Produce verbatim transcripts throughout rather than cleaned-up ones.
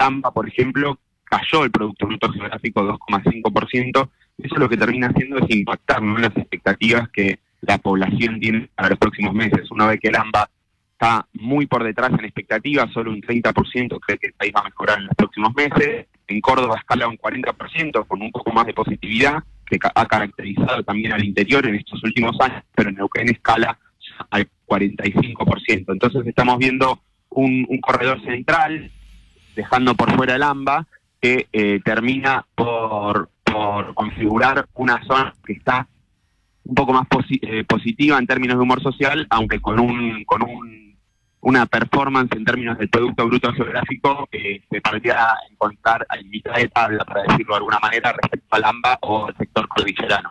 AMBA, por ejemplo, cayó el Producto Bruto Geográfico dos coma cinco por ciento. Eso lo que termina haciendo es impactar, ¿no?, las expectativas que la población tiene para los próximos meses. Uno ve que el AMBA está muy por detrás en expectativas, solo un treinta por ciento cree que el país va a mejorar en los próximos meses. En Córdoba escala un cuarenta por ciento, con un poco más de positividad, que ha caracterizado también al interior en estos últimos años, pero en Neuquén escala al cuarenta y cinco por ciento. Entonces estamos viendo un, un corredor central, dejando por fuera el AMBA, que eh, termina por, por configurar una zona que está un poco más posi eh, positiva en términos de humor social, aunque con un con un una performance en términos del Producto Bruto Geográfico que eh, se podría encontrar a mitad de tabla, para decirlo de alguna manera, respecto al AMBA o al sector cordillerano.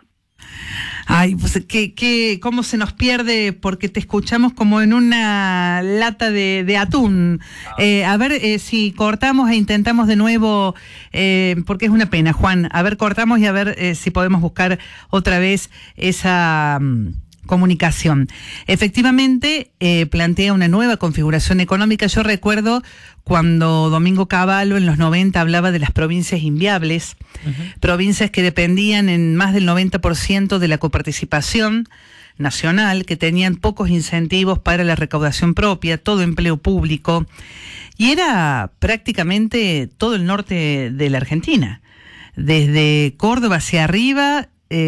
Ay, pues que, que cómo se nos pierde, porque te escuchamos como en una lata de, de atún. Eh, a ver eh, si cortamos e intentamos de nuevo, eh, porque es una pena, Juan. A ver, cortamos y a ver eh, si podemos buscar otra vez esa um, comunicación. Efectivamente, eh, plantea una nueva configuración económica. Yo recuerdo cuando Domingo Cavallo en los noventa hablaba de las provincias inviables, uh-huh. provincias que dependían en más del noventa por ciento de la coparticipación nacional, que tenían pocos incentivos para la recaudación propia, todo empleo público, y era prácticamente todo el norte de la Argentina. Desde Córdoba hacia arriba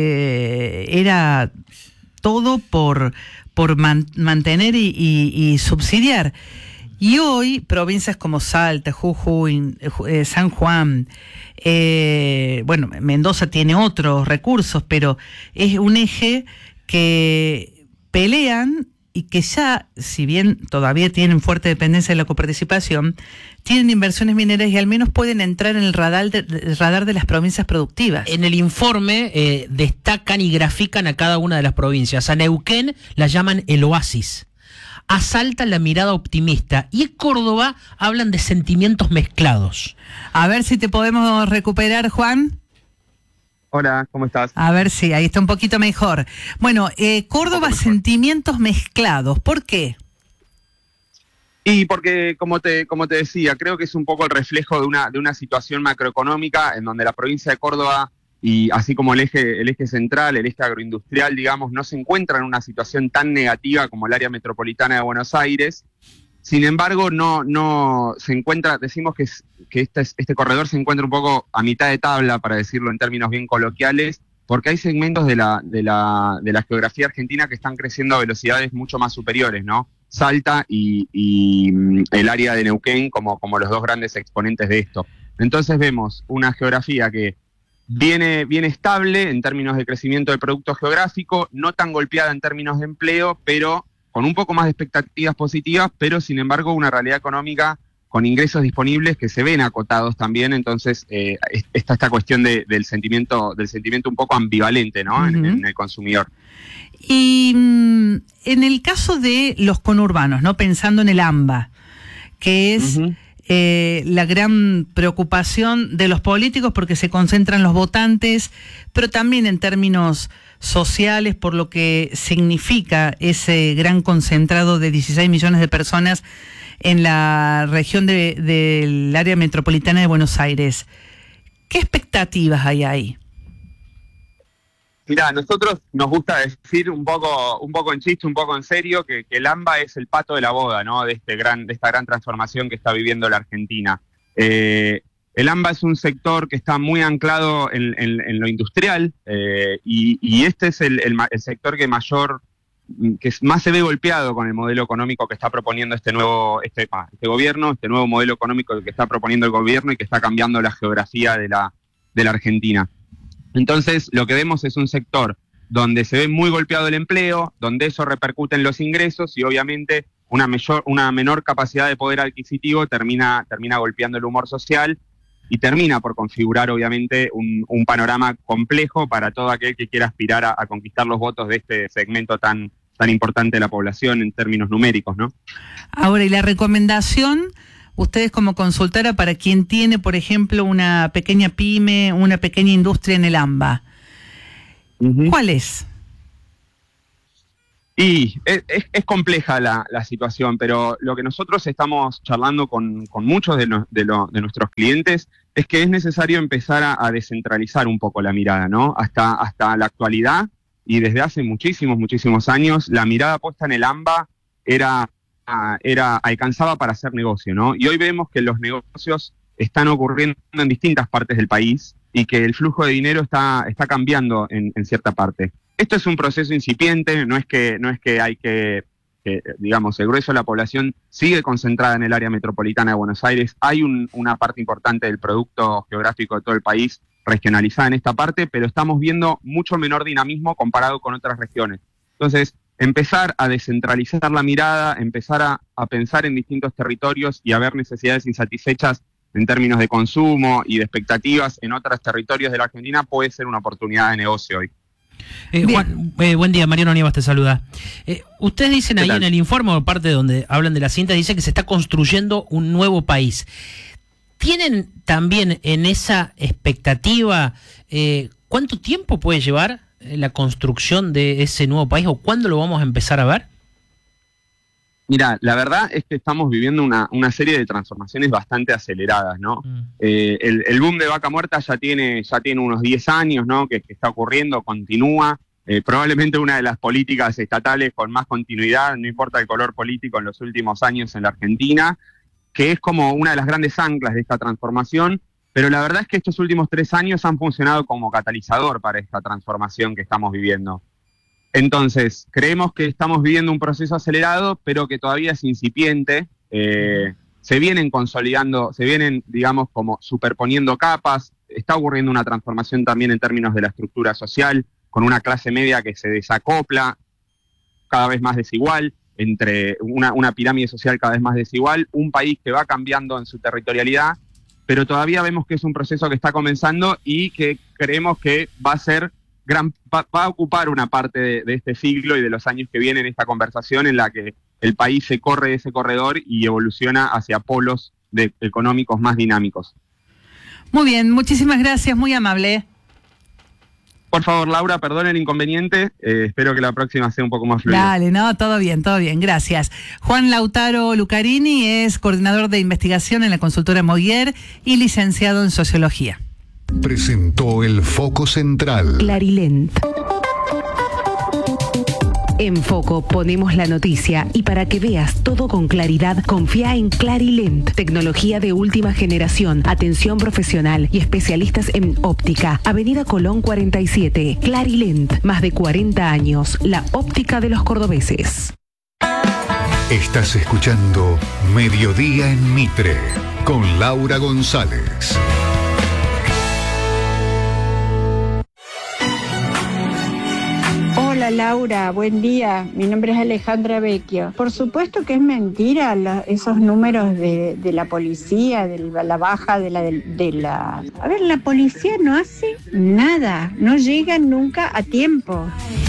eh, era todo por, por man, mantener y, y, y subsidiar. Y hoy, provincias como Salta, Jujuy, eh, San Juan, eh, bueno, Mendoza tiene otros recursos, pero es un eje que pelean y que ya, si bien todavía tienen fuerte dependencia de la coparticipación, tienen inversiones mineras y al menos pueden entrar en el radar de, el radar de las provincias productivas. En el informe eh, destacan y grafican a cada una de las provincias. A Neuquén la llaman el oasis. A Salta la mirada optimista. Y en Córdoba hablan de sentimientos mezclados. A ver si te podemos recuperar, Juan. Hola, ¿cómo estás? A ver si, ahí está un poquito mejor. Bueno, eh, Córdoba, sentimientos mezclados. ¿Por qué? Y porque, como te como te decía, creo que es un poco el reflejo de una de una situación macroeconómica en donde la provincia de Córdoba, y así como el eje el eje central, el eje agroindustrial, digamos, no se encuentra en una situación tan negativa como el área metropolitana de Buenos Aires. Sin embargo, no no se encuentra, decimos que, es, que este, este corredor se encuentra un poco a mitad de tabla, para decirlo en términos bien coloquiales, porque hay segmentos de la, de la, de la geografía argentina que están creciendo a velocidades mucho más superiores, ¿no? Salta y, y el área de Neuquén como, como los dos grandes exponentes de esto. Entonces vemos una geografía que viene, viene estable en términos de crecimiento del producto geográfico, no tan golpeada en términos de empleo, pero con un poco más de expectativas positivas, pero sin embargo una realidad económica con ingresos disponibles que se ven acotados también. Entonces eh, está esta cuestión de, del sentimiento del sentimiento un poco ambivalente, ¿no? Uh-huh. en, en el consumidor. Y mm, en el caso de los conurbanos, ¿no? Pensando en el AMBA, que es uh-huh. eh, la gran preocupación de los políticos porque se concentran los votantes, pero también en términos sociales, por lo que significa ese gran concentrado de dieciséis millones de personas en la región de, del área metropolitana de Buenos Aires. ¿Qué expectativas hay ahí? Mirá, a nosotros nos gusta decir un poco, un poco en chiste, un poco en serio, que, que el AMBA es el pato de la boda, ¿no? De este gran, de esta gran transformación que está viviendo la Argentina. Eh, el AMBA es un sector que está muy anclado en, en, en lo industrial, eh, y, y este es el, el, el sector que mayor, que más se ve golpeado con el modelo económico que está proponiendo este nuevo, este, este gobierno, este nuevo modelo económico que está proponiendo el gobierno y que está cambiando la geografía de la, de la Argentina. Entonces, lo que vemos es un sector donde se ve muy golpeado el empleo, donde eso repercute en los ingresos y obviamente una, mayor, una menor capacidad de poder adquisitivo termina, termina golpeando el humor social y termina por configurar obviamente un, un panorama complejo para todo aquel que quiera aspirar a, a conquistar los votos de este segmento tan, tan importante de la población en términos numéricos, ¿no? Ahora, ¿y la recomendación, ustedes como consultora, para quien tiene, por ejemplo, una pequeña pyme, una pequeña industria en el AMBA, uh-huh. ¿cuál es? Y es, es compleja la, la situación, pero lo que nosotros estamos charlando con, con muchos de, no, de, lo, de nuestros clientes es que es necesario empezar a, a descentralizar un poco la mirada, ¿no? Hasta, hasta la actualidad, y desde hace muchísimos, muchísimos años, la mirada puesta en el AMBA era, era, alcanzaba para hacer negocio, ¿no? Y hoy vemos que los negocios están ocurriendo en distintas partes del país y que el flujo de dinero está, está cambiando en, en cierta parte. Esto es un proceso incipiente, no es que, no es que hay que, que, digamos, el grueso de la población sigue concentrada en el área metropolitana de Buenos Aires. Hay un, una parte importante del producto geográfico de todo el país regionalizada en esta parte, pero estamos viendo mucho menor dinamismo comparado con otras regiones. Entonces, empezar a descentralizar la mirada, empezar a, a pensar en distintos territorios y a ver necesidades insatisfechas en términos de consumo y de expectativas en otros territorios de la Argentina puede ser una oportunidad de negocio hoy. Eh, Juan, eh, buen día, Mariano Nievas te saluda. Eh, ustedes dicen ahí en el informe, o parte donde hablan de la cinta, dice que se está construyendo un nuevo país. ¿Tienen también en esa expectativa eh, cuánto tiempo puede llevar la construcción de ese nuevo país o cuándo lo vamos a empezar a ver? Mira, la verdad es que estamos viviendo una, una serie de transformaciones bastante aceleradas, ¿no? Mm. Eh, el, el boom de Vaca Muerta ya tiene, ya tiene unos diez años, ¿no? Que, que está ocurriendo, continúa. Eh, probablemente una de las políticas estatales con más continuidad, no importa el color político, en los últimos años en la Argentina, que es como una de las grandes anclas de esta transformación, pero la verdad es que estos últimos tres años han funcionado como catalizador para esta transformación que estamos viviendo. Entonces, creemos que estamos viviendo un proceso acelerado, pero que todavía es incipiente. Eh, se vienen consolidando, se vienen, digamos, como superponiendo capas. Está ocurriendo una transformación también en términos de la estructura social, con una clase media que se desacopla, cada vez más desigual, entre una, una pirámide social cada vez más desigual, un país que va cambiando en su territorialidad, pero todavía vemos que es un proceso que está comenzando y que creemos que va a ser Gran, va, va a ocupar una parte de, de este siglo y de los años que vienen esta conversación en la que el país se corre de ese corredor y evoluciona hacia polos de, económicos más dinámicos. Muy bien, muchísimas gracias, muy amable. Por favor, Laura, perdón el inconveniente, eh, espero que la próxima sea un poco más fluida. Dale, no, todo bien, todo bien, gracias. Juan Lautaro Lucarini es coordinador de investigación en la consultora Moguier y licenciado en Sociología. Presentó el Foco Central. Clarilent. En Foco ponemos la noticia y para que veas todo con claridad, confía en Clarilent. Tecnología de última generación, atención profesional y especialistas en óptica. Avenida Colón cuarenta y siete. Clarilent, más de cuarenta años. La óptica de los cordobeses. Estás escuchando Mediodía en Mitre con Laura González. Hola Laura, buen día. Mi nombre es Alejandra Vecchio. Por supuesto que es mentira la, esos números de, de la policía, de la, la baja de la, de, de la... A ver, la policía no hace nada, no llegan nunca a tiempo.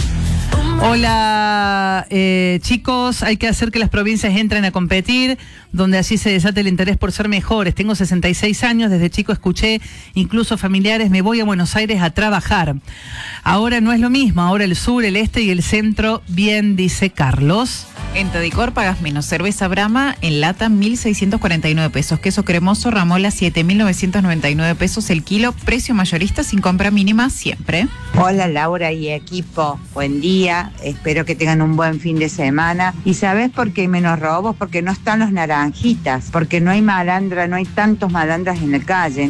Hola eh, chicos, hay que hacer que las provincias entren a competir, donde así se desate el interés por ser mejores. Tengo sesenta y seis años, desde chico escuché incluso familiares, me voy a Buenos Aires a trabajar. Ahora no es lo mismo, ahora el sur, el este y el centro, bien, dice Carlos. En Todicor pagas menos. Cerveza Brahma en lata mil seiscientos cuarenta y nueve pesos. Queso cremoso Ramola siete mil novecientos noventa y nueve pesos el kilo. Precio mayorista sin compra mínima siempre. Hola Laura y equipo, buen día. Espero que tengan un buen fin de semana. ¿Y sabes por qué hay menos robos? Porque no están los naranjitas, porque no hay malandra, no hay tantos malandras en la calle.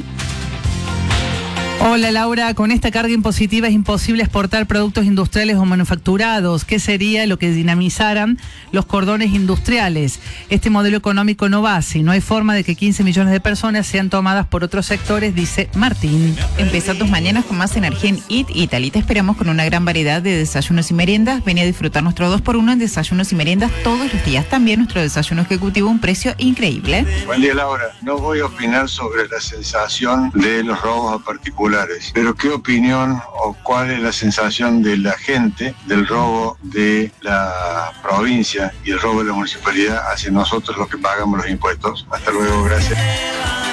Hola Laura, con esta carga impositiva es imposible exportar productos industriales o manufacturados. ¿Qué sería lo que dinamizaran los cordones industriales? Este modelo económico no va así. No hay forma de que quince millones de personas sean tomadas por otros sectores, dice Martín. Empezá tus mañanas con más energía en Eat Italy. Te esperamos con una gran variedad de desayunos y meriendas. Ven a disfrutar nuestro dos por uno en desayunos y meriendas todos los días. También nuestro desayuno ejecutivo, un precio increíble. Buen día Laura. No voy a opinar sobre la sensación de los robos a particulares. Pero ¿qué opinión o cuál es la sensación de la gente del robo de la provincia y el robo de la municipalidad hacia nosotros los que pagamos los impuestos? Hasta luego, gracias.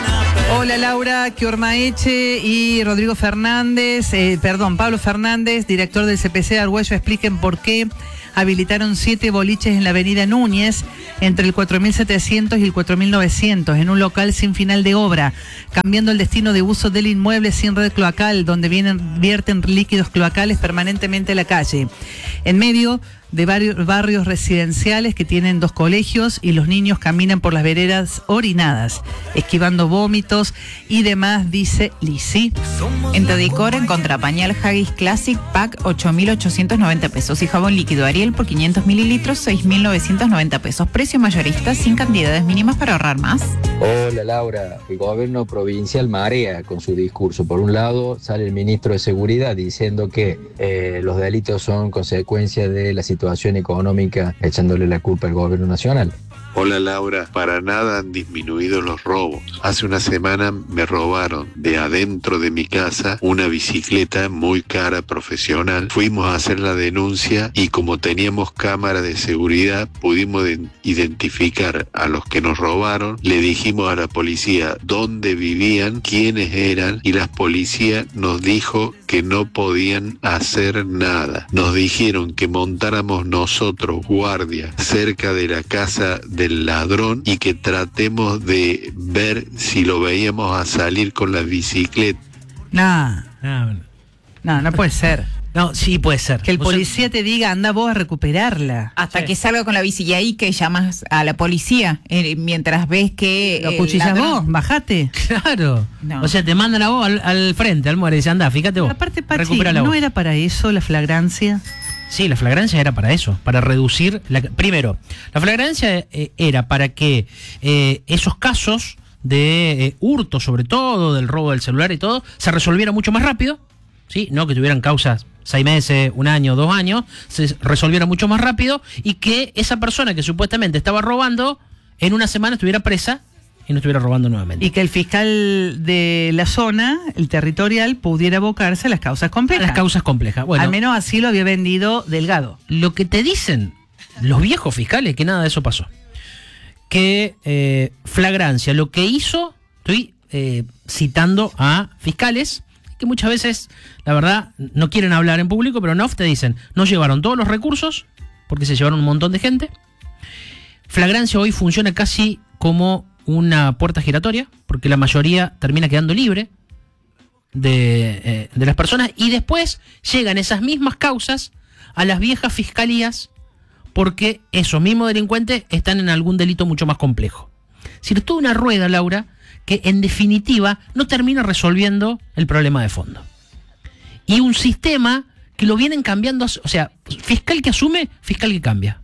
Hola Laura, Kiormaeche y Rodrigo Fernández, eh, perdón, Pablo Fernández, director del C P C de Argüello, expliquen por qué habilitaron siete boliches en la avenida Núñez entre el cuatro mil setecientos y el cuatro mil novecientos en un local sin final de obra, cambiando el destino de uso del inmueble sin red cloacal, donde vienen, vierten líquidos cloacales permanentemente a la calle. En medio de varios barrios residenciales que tienen dos colegios y los niños caminan por las veredas orinadas, esquivando vómitos y demás, dice Lisi. En Tadicor, en Contrapañal Haggis Classic Pack, ocho mil ochocientos noventa pesos. Y jabón líquido Ariel por quinientos mililitros, seis mil novecientos noventa pesos. Precio mayorista sin cantidades mínimas para ahorrar más. Hola Laura, el gobierno provincial marea con su discurso. Por un lado sale el ministro de Seguridad diciendo que eh, los delitos son consecuencia de la situación económica, echándole la culpa al gobierno nacional. Hola Laura, para nada han disminuido los robos. Hace una semana me robaron de adentro de mi casa una bicicleta muy cara profesional. Fuimos a hacer la denuncia y como teníamos cámara de seguridad pudimos identificar a los que nos robaron. Le dijimos a la policía dónde vivían, quiénes eran y la policía nos dijo que no podían hacer nada. Nos dijeron que montáramos nosotros guardia cerca de la casa de del ladrón y que tratemos de ver si lo veíamos a salir con la bicicleta. No, no, no, no puede ser. No, sí puede ser. Que el policía te diga, anda vos a recuperarla. Hasta sí. que salga con la bici y ahí que llamas a la policía eh, mientras ves que... Lo cuchillas vos, bajate. Claro. No. O sea, te mandan a vos al, al frente, al muere y dice, anda, fíjate vos. Aparte, Pachi, ¿no vos. Era para eso la flagrancia? Sí, la flagrancia era para eso, para reducir... La, primero, la flagrancia eh, era para que eh, esos casos de eh, hurto, sobre todo, del robo del celular y todo, se resolviera mucho más rápido, ¿sí? No que tuvieran causas seis meses, un año, dos años, se resolviera mucho más rápido y que esa persona que supuestamente estaba robando, en una semana estuviera presa y no estuviera robando nuevamente. Y que el fiscal de la zona, el territorial, pudiera abocarse a las causas complejas. A las causas complejas. Bueno, al menos así lo había vendido Delgado. Lo que te dicen los viejos fiscales, que nada de eso pasó. Que eh, flagrancia, lo que hizo, estoy eh, citando a fiscales que muchas veces, la verdad, no quieren hablar en público, pero no te dicen, no llevaron todos los recursos, porque se llevaron un montón de gente. Flagrancia hoy funciona casi como una puerta giratoria, porque la mayoría termina quedando libre de, eh, de las personas, y después llegan esas mismas causas a las viejas fiscalías, porque esos mismos delincuentes están en algún delito mucho más complejo. Es decir, es toda una rueda, Laura, que en definitiva no termina resolviendo el problema de fondo. Y un sistema que lo vienen cambiando, o sea, fiscal que asume, fiscal que cambia.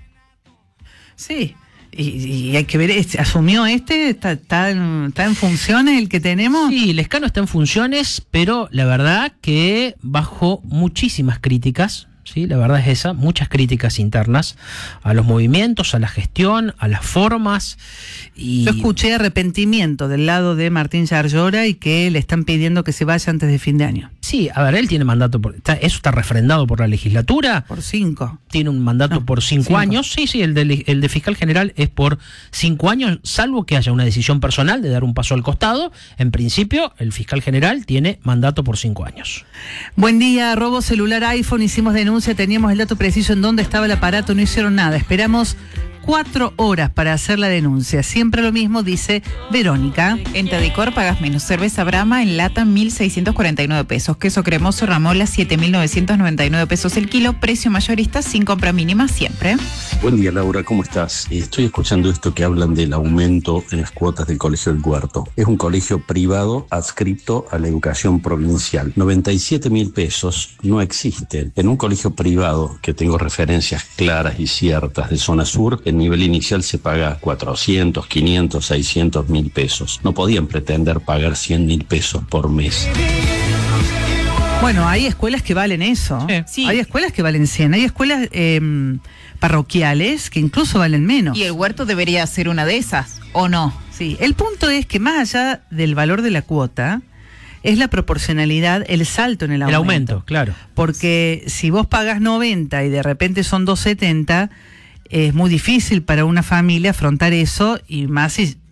Sí. Y, y hay que ver, ¿asumió este? ¿Está, está, en, ¿Está en funciones el que tenemos? Sí, Lescano está en funciones, pero la verdad que bajo muchísimas críticas, sí, la verdad es esa, muchas críticas internas a los movimientos, a la gestión, a las formas. Y... Yo escuché arrepentimiento del lado de Martín Yarlora y que le están pidiendo que se vaya antes de fin de año. Sí, a ver, él tiene mandato, por, está, eso está refrendado por la legislatura. Por cinco. Tiene un mandato no, por cinco, cinco años. Sí, sí, el de, el de fiscal general es por cinco años, salvo que haya una decisión personal de dar un paso al costado. En principio, el fiscal general tiene mandato por cinco años. Buen día, robo celular iPhone, hicimos denuncia, teníamos el dato preciso en dónde estaba el aparato, no hicieron nada. Esperamos cuatro horas para hacer la denuncia. Siempre lo mismo, dice Verónica. En Tadicor pagas menos. Cerveza Brahma en lata mil seiscientos cuarenta y nueve pesos. Queso cremoso Ramola siete mil novecientos noventa y nueve pesos el kilo. Precio mayorista sin compra mínima siempre. Buen día, Laura, ¿cómo estás? Estoy escuchando esto que hablan del aumento en las cuotas del Colegio del Huerto. Es un colegio privado adscrito a la educación provincial. noventa y siete mil pesos no existen. En un colegio privado, que tengo referencias claras y ciertas de zona sur, el nivel inicial se paga cuatrocientos, quinientos, seiscientos mil pesos. No podían pretender pagar cien mil pesos por mes. Bueno, hay escuelas que valen eso. Sí. Hay escuelas que valen cien. Hay escuelas eh, parroquiales que incluso valen menos. Y el huerto debería ser una de esas, ¿o no? Sí. El punto es que más allá del valor de la cuota, es la proporcionalidad, el salto en el aumento. El aumento, claro. Porque si vos pagas noventa y de repente son doscientos setenta, es muy difícil para una familia afrontar eso, y más si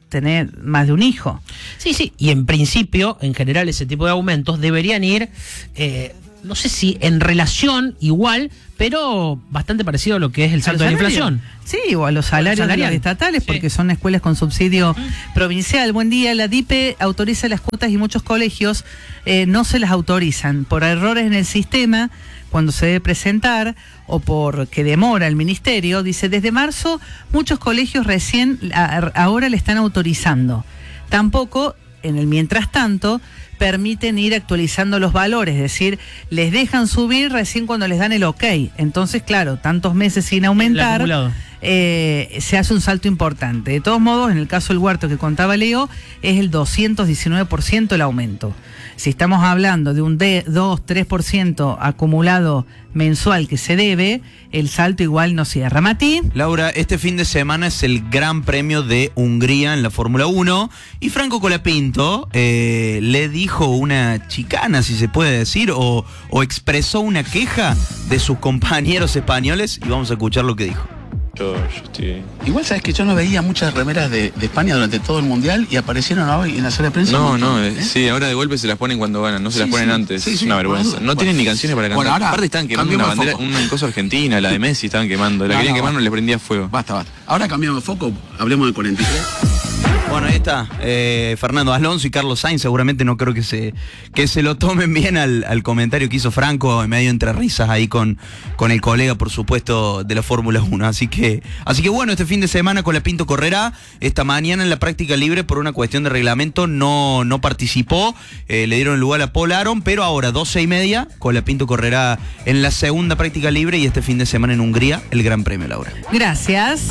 tener más de un hijo. Sí, sí, y en principio, en general, ese tipo de aumentos deberían ir, eh, no sé si en relación igual, pero bastante parecido a lo que es el salto de la inflación. Sí, o a los salarios de los estatales, porque sí, son escuelas con subsidio mm. provincial. Buen día, la D I P E autoriza las cuotas y muchos colegios eh, no se las autorizan por errores en el sistema cuando se debe presentar o porque demora el ministerio. Dice, desde marzo muchos colegios recién a, ahora le están autorizando. Tampoco, en el mientras tanto, permiten ir actualizando los valores, es decir, les dejan subir recién cuando les dan el ok. Entonces, claro, tantos meses sin aumentar, eh, se hace un salto importante. De todos modos, en el caso del huerto que contaba Leo, es el doscientos diecinueve por ciento el aumento. Si estamos hablando de un dos, tres por ciento acumulado mensual que se debe, el salto igual no cierra. Mati. Laura, este fin de semana es el Gran Premio de Hungría en la Fórmula uno y Franco Colapinto eh, le dijo una chicana, si se puede decir, o, o expresó una queja de sus compañeros españoles y vamos a escuchar lo que dijo. Yo, yo estoy... Igual sabes que yo no veía muchas remeras de, de España durante todo el mundial y aparecieron hoy en la sala de prensa. No, no, ¿eh? Sí, ahora de golpe se las ponen cuando ganan, no se sí, las ponen sí, antes. Sí, sí, es una vergüenza. No bueno, tienen ni canciones para cantar. Bueno, ahora, aparte estaban quemando una bandera, una cosa argentina, la de Messi estaban quemando. La no, querían no, quemar, no les prendía fuego. Basta, basta. Ahora cambiamos de foco, hablemos del cuarenta y tres. Bueno, ahí está, eh, Fernando Alonso y Carlos Sainz, seguramente no creo que se que se lo tomen bien al, al comentario que hizo Franco, en medio entre risas ahí con, con el colega, por supuesto, de la Fórmula uno. Así que, así que bueno, este fin de semana Colapinto correrá. Esta mañana en la práctica libre, por una cuestión de reglamento, no, no participó, eh, le dieron el lugar a Paul Aron, pero ahora, doce y media, Colapinto correrá en la segunda práctica libre y este fin de semana en Hungría, el Gran Premio, Laura. Gracias.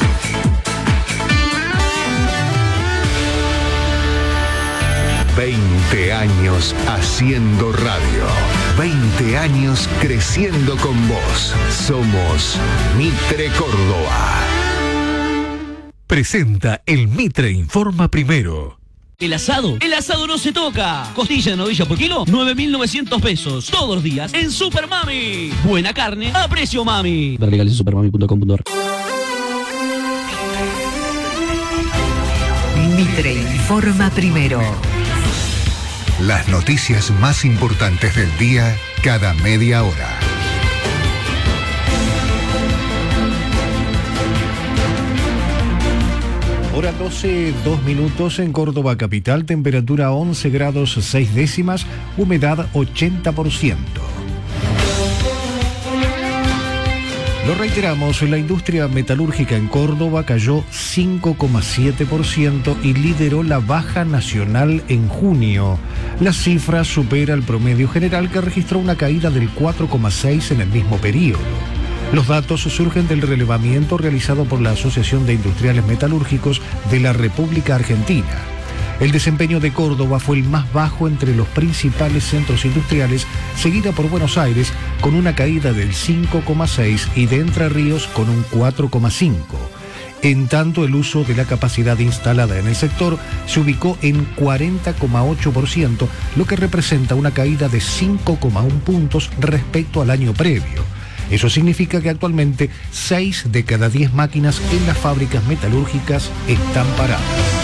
veinte años haciendo radio. veinte años creciendo con vos. Somos Mitre Córdoba. Presenta el Mitre Informa Primero. El asado, el asado no se toca. Costilla de novilla por kilo, nueve mil novecientos pesos. Todos los días en Super Mami. Buena carne a precio mami. Ver legales en supermami punto com punto ar. Mitre Informa Primero. Las noticias más importantes del día cada media hora. Hora doce, dos minutos en Córdoba capital, temperatura once grados seis décimas, humedad ochenta por ciento. Lo reiteramos, la industria metalúrgica en Córdoba cayó cinco coma siete por ciento y lideró la baja nacional en junio. La cifra supera el promedio general que registró una caída del cuatro coma seis por ciento en el mismo periodo. Los datos surgen del relevamiento realizado por la Asociación de Industriales Metalúrgicos de la República Argentina. El desempeño de Córdoba fue el más bajo entre los principales centros industriales, seguida por Buenos Aires con una caída del cinco coma seis por ciento y de Entre Ríos con un cuatro coma cinco por ciento. En tanto, el uso de la capacidad instalada en el sector se ubicó en cuarenta coma ocho por ciento, lo que representa una caída de cinco coma uno puntos respecto al año previo. Eso significa que actualmente seis de cada diez máquinas en las fábricas metalúrgicas están paradas.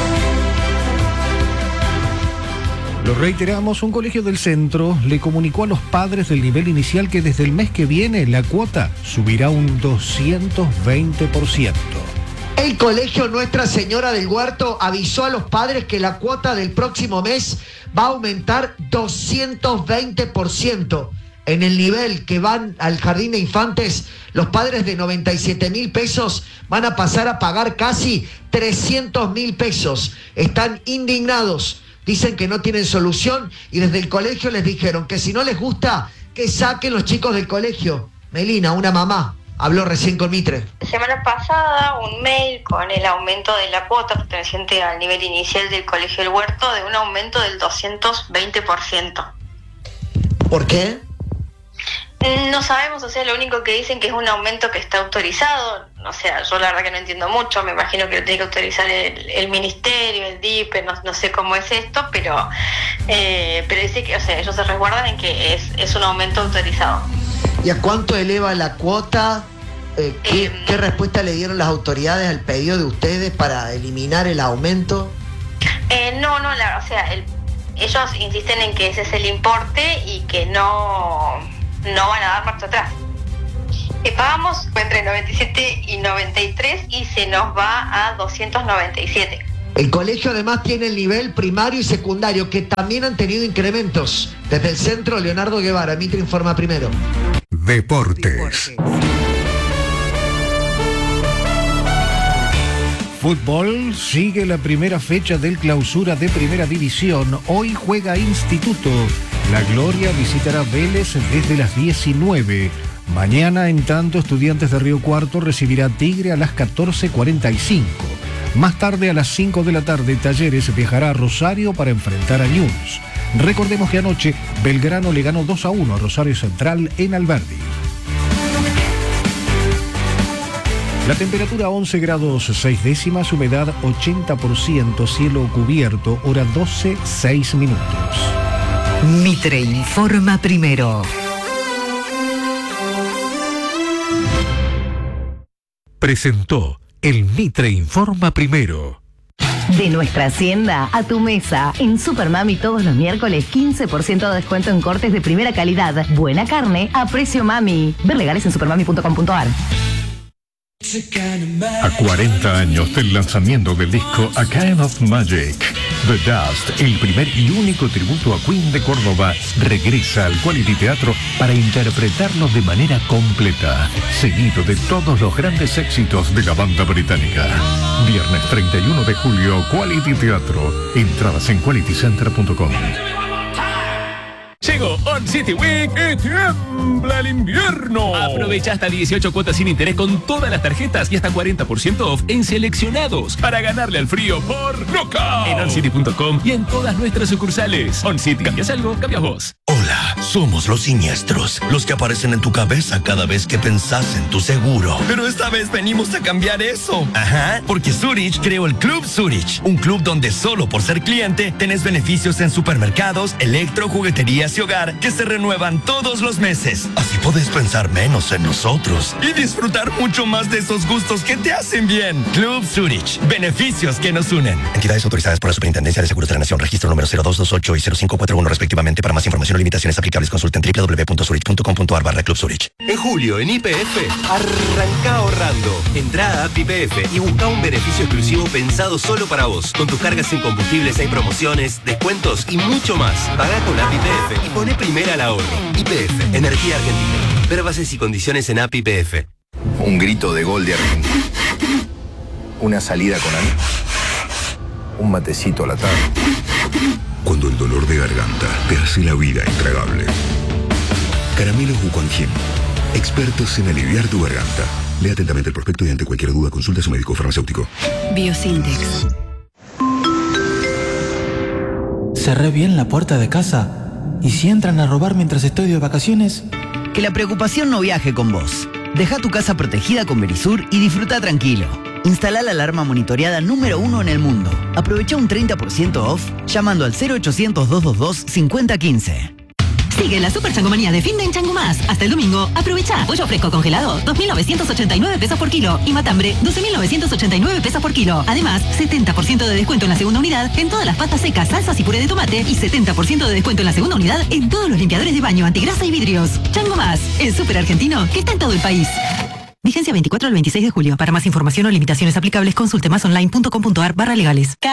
Lo reiteramos, un colegio del centro le comunicó a los padres del nivel inicial que desde el mes que viene la cuota subirá un doscientos veinte por ciento. El colegio Nuestra Señora del Huerto avisó a los padres que la cuota del próximo mes va a aumentar doscientos veinte por ciento. En el nivel que van al jardín de infantes, los padres de noventa y siete mil pesos van a pasar a pagar casi trescientos mil pesos. Están indignados. Dicen que no tienen solución y desde el colegio les dijeron que si no les gusta, que saquen los chicos del colegio. Melina, una mamá, habló recién con Mitre. La semana pasada un mail con el aumento de la cuota perteneciente al nivel inicial del Colegio del Huerto de un aumento del doscientos veinte por ciento. ¿Por qué? No sabemos, o sea, lo único que dicen que es un aumento que está autorizado. O sea, yo la verdad que no entiendo mucho, me imagino que lo tiene que autorizar el, el ministerio, el D I P E, no, no sé cómo es esto, pero eh, pero dice que, o sea, ellos se resguardan en que es, es un aumento autorizado. ¿Y a cuánto eleva la cuota Eh, ¿qué, Eh, ¿Qué respuesta le dieron las autoridades al pedido de ustedes para eliminar el aumento? Eh, no, no, la, o sea, el, ellos insisten en que ese es el importe y que no, no van a dar marcha atrás. Eh, pagamos entre noventa y siete y noventa y tres y se nos va a doscientos noventa y siete. El colegio además tiene el nivel primario y secundario, que también han tenido incrementos. Desde el centro, Leonardo Guevara, Mitre informa primero. Deportes. Fútbol, sigue la primera fecha del clausura de Primera División. Hoy juega Instituto. La Gloria visitará Vélez desde las diecinueve. Mañana, en tanto, Estudiantes de Río Cuarto recibirá Tigre a las catorce cuarenta y cinco. Más tarde, a las cinco de la tarde, Talleres viajará a Rosario para enfrentar a News. Recordemos que anoche Belgrano le ganó dos a uno a Rosario Central en Alberdi. La temperatura once grados seis décimas, humedad ochenta por ciento, cielo cubierto, hora doce, seis minutos. Mitre informa primero. Presentó el Mitre Informa Primero. De nuestra hacienda a tu mesa. En Supermami todos los miércoles quince por ciento de descuento en cortes de primera calidad. Buena carne a precio mami. Ver legales en supermami punto com punto ar. A cuarenta años del lanzamiento del disco A Kind of Magic, The Dust, el primer y único tributo a Queen de Córdoba, regresa al Quality Teatro para interpretarlo de manera completa, seguido de todos los grandes éxitos de la banda británica. Viernes treinta y uno de julio, Quality Teatro. Entradas en quality center punto com. Llegó On City Week y tiembla el invierno. Aprovecha hasta dieciocho cuotas sin interés con todas las tarjetas y hasta cuarenta por ciento off en seleccionados para ganarle al frío por local. En on city punto com y en todas nuestras sucursales. On City, ¿cambias algo? Cambias vos. Hola, somos los siniestros, los que aparecen en tu cabeza cada vez que pensás en tu seguro. Pero esta vez venimos a cambiar eso. Ajá, porque Zurich creó el Club Zurich, un club donde solo por ser cliente tenés beneficios en supermercados, electro, jugueterías y hogar que se renuevan todos los meses. Así podés pensar menos en nosotros y disfrutar mucho más de esos gustos que te hacen bien. Club Zurich, beneficios que nos unen. Entidades autorizadas por la Superintendencia de Seguros de la Nación, registro número cero dos dos ocho y cero cinco cuatro uno respectivamente. Para más información o limitaciones aplicables, consulten doble u doble u doble u punto zurich punto com punto ar barra Club Zurich. En julio, en Y P F, arranca ahorrando. Entrá a app Y P F y busca un beneficio exclusivo pensado solo para vos. Con tus cargas en combustibles hay promociones, descuentos y mucho más. Pagá con app Y P F y poné primera al ahorro. Y P F, Energía Argentina. Ver bases y condiciones en app Y P F. Un grito de gol de Argentina. Una salida con amigos. Un matecito a la tarde. Cuando el dolor de garganta te hace la vida intragable. Caramelos Wuquanjin, expertos en aliviar tu garganta. Lea atentamente el prospecto y ante cualquier duda consulta a su médico farmacéutico. Biosindex. Cerré bien la puerta de casa. ¿Y si entran a robar mientras estoy de vacaciones? Que la preocupación no viaje con vos. Deja tu casa protegida con Verisur y disfruta tranquilo. Instala la alarma monitoreada número uno en el mundo. Aprovecha un treinta por ciento off llamando al cero ochocientos, doscientos veintidós, cincuenta quince. Sigue la super changomanía de fin de en Chango Más. Hasta el domingo, aprovecha. Pollo fresco congelado, dos mil novecientos ochenta y nueve pesos por kilo. Y matambre, doce mil novecientos ochenta y nueve pesos por kilo. Además, setenta por ciento de descuento en la segunda unidad en todas las pastas secas, salsas y puré de tomate. Y setenta por ciento de descuento en la segunda unidad en todos los limpiadores de baño, antigrasa y vidrios. Chango Más, el súper argentino que está en todo el país. Vigencia veinticuatro al veintiséis de julio. Para más información o limitaciones aplicables, consulte más online punto com punto ar barra legales.